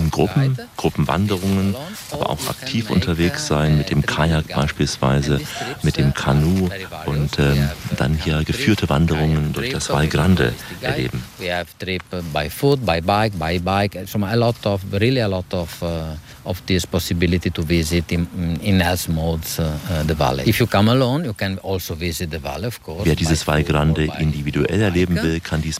in Gruppenwanderungen, aber auch aktiv unterwegs sein, mit dem Kajak beispielsweise, mit dem Kanu und dann hier geführte Wanderungen durch das Val Grande erleben. We have trip by foot, by bike, so a lot of this possibility to visit in health modes the valley. If you come alone, you can also visit the valley, of course. Wer dieses Val Grande individuell erleben will, kann dies